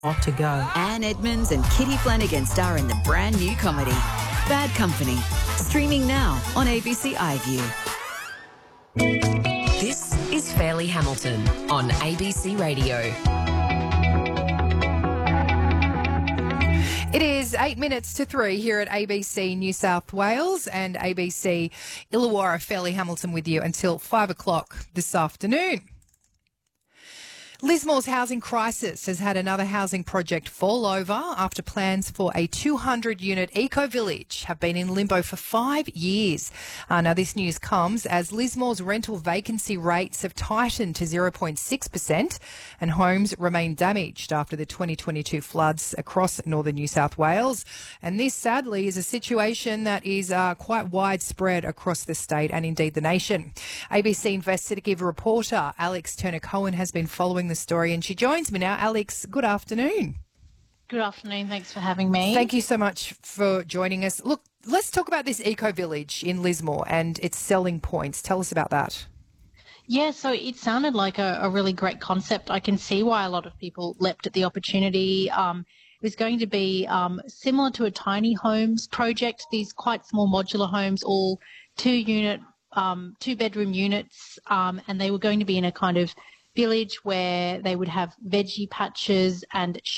More to go. Anne Edmonds and Kitty Flanagan star in the brand new comedy Bad Company, streaming now on ABC iView. This is Fairleigh Hamilton on ABC Radio. It is 8 minutes to 3 here at ABC New South Wales and ABC Illawarra. Fairleigh Hamilton with you until 5 o'clock this afternoon. Lismore's housing crisis has had another housing project fall over after plans for a 200-unit eco-village have been in limbo for 5 years. Now, this news comes as Lismore's rental vacancy rates have tightened to 0.6% and homes remain damaged after the 2022 floods across northern New South Wales. And this, sadly, is a situation that is quite widespread across the state and indeed the nation. ABC investigative reporter Alex Turner-Cohen has been following the story and she joins me now. Alex, good afternoon. Good afternoon. Thanks for having me. Thank you so much for joining us. Look, let's talk about this eco-village in Lismore and its selling points. Tell us about that. Yeah, so it sounded like a really great concept. I can see why a lot of people leapt at the opportunity. It was going to be similar to a tiny homes project, these quite small modular homes, all two-bedroom units, and they were going to be in a kind of village where they would have veggie patches and